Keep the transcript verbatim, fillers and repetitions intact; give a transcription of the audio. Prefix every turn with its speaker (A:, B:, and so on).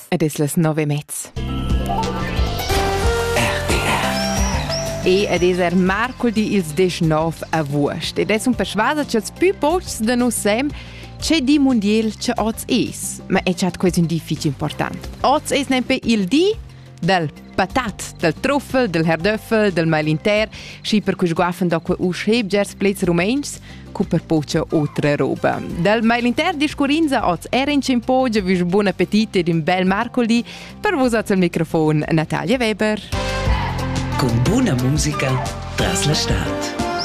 A: Ed es las nove e mezz. E ed es er marcoldi ils deschnov agost. Ed es un persuasa che els più pocs da nus sem c'è di mondial che oz es. Ma è chat quasi un di fich important. Oz es nempe il di del patat, del truffel, del herdöffel, del mailinter, schi per cui sguaffen dopo uscheb gers plets rumäns, cu per pocia otra roba. Del mailinter discurinza oz erin cimpogia, vis buon appetit ed un bel marcoldi, per vos oz al microfono Natalia Weber.
B: Con buona musica tras la stat.